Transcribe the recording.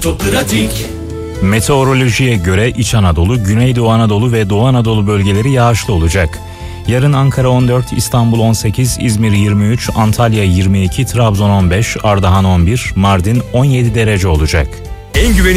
Otopratik. Meteorolojiye göre İç Anadolu, Güneydoğu Anadolu ve Doğu Anadolu bölgeleri yağışlı olacak. Yarın Ankara 14, İstanbul 18, İzmir 23, Antalya 22, Trabzon 15, Ardahan 11, Mardin 17 derece olacak. En güvenilir